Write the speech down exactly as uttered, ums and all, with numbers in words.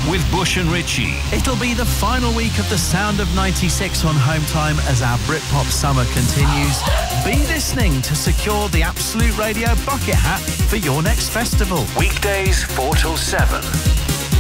with Bush and Ritchie. It'll be the final week of the Sound of ninety-six on Home Time as our Britpop summer continues. Be listening to secure the Absolute Radio bucket hat for your next festival. Weekdays four till seven.